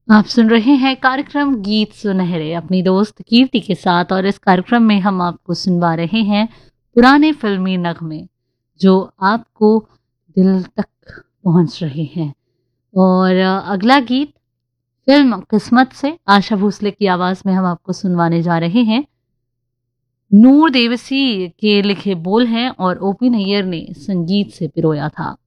आप सुन रहे हैं कार्यक्रम गीत सुनहरे अपनी दोस्त कीर्ति के साथ, और इस कार्यक्रम में हम आपको सुनवा रहे हैं पुराने फिल्मी नगमे जो आपको दिल तक पहुंच रहे हैं। और अगला गीत फिल्म किस्मत से आशा भोसले की आवाज में हम आपको सुनवाने जा रहे हैं। नूर देवसी के लिखे बोल हैं और ओपी नैयर ने संगीत से पिरोया था।